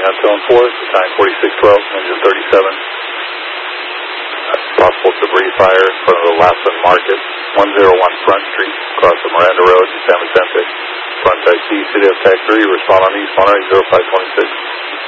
Tone 4, Battalion 4612, engine 37. Possible debris fire in front of the Lassen Market, 101 Front Street, across the Miranda Road in San Vicente. Front IC, City of Tag 3, respond on East Monterey 0526.